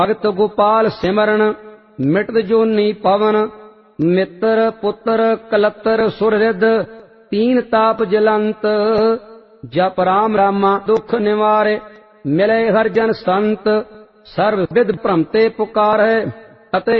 भगत गोपाल सिमरन मिटत जोनी पवन। मित्र पुत्र कलत्र सुररिद तीन ताप जलंत। जप राम रामा दुख निवारे मिले हर जन संत। सर्व विद भ्रमते पुकारे अते